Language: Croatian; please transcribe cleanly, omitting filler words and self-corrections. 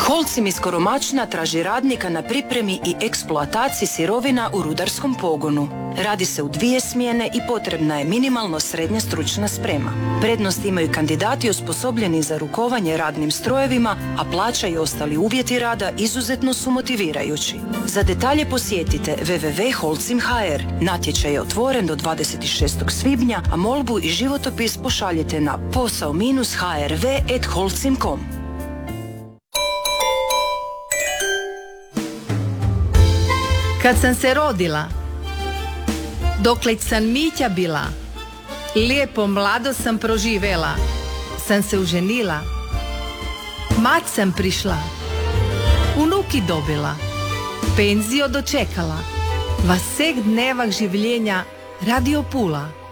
Holcim iz Koromačna traži radnika na pripremi i eksploataciji sirovina u rudarskom pogonu. Radi se u 2 smjene i potrebna je minimalno srednja stručna sprema. Prednost imaju kandidati osposobljeni za rukovanje radnim strojevima, a plaća i ostali uvjeti rada izuzetno su motivirajući. Za detalje posjetite www.holcim.hr. Natječaj je otvoren do 26. svibnja, a molbu i životopis pošaljite na posao-hrv@holcim.com. Kad sam se rodila, dokle sam Mića bila, lijepo mlado sam proživela, sam se uženila, mać sam prišla, unuki dobila, penzio dočekala, vasek dnevak življenja radio Pula.